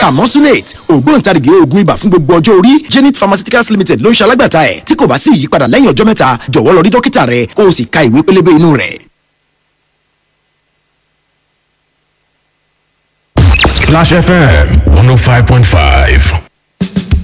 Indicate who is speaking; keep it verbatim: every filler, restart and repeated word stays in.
Speaker 1: Camonsunate ògbóǹtarìgì oògùn ibà fún gbogbo ọjọ́ orí. Zenith Pharmaceuticals Limited ló ń ṣe alágbàtà ẹ̀. Tí kò bá sí ìyípadà lẹ́yìn ọjọ́ mẹ́ta jọ̀wọ́ lọ rí dókítà rẹ kó o sì ka ìwé pélébé inú rẹ̀.
Speaker 2: Splash F M one oh five point five.